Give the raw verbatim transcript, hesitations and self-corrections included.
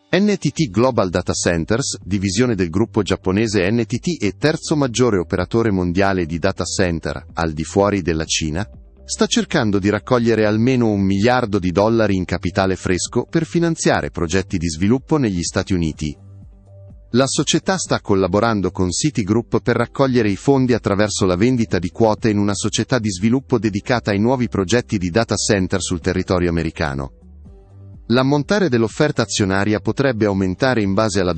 N T T Global Data Centers, divisione del gruppo giapponese N T T e terzo maggiore operatore mondiale di data center, al di fuori della Cina, sta cercando di raccogliere almeno un miliardo di dollari in capitale fresco per finanziare progetti di sviluppo negli Stati Uniti. La società sta collaborando con Citigroup per raccogliere i fondi attraverso la vendita di quote in una società di sviluppo dedicata ai nuovi progetti di data center sul territorio americano. L'ammontare dell'offerta azionaria potrebbe aumentare in base alla